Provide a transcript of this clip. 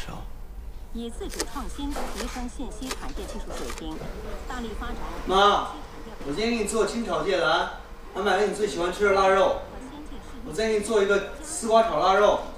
条。 以自主创新提升信息产业技术水平，大力发展。 妈，我今天给你做清炒芥蓝，还买了你最喜欢吃的腊肉。我再给你做一个丝瓜炒腊肉。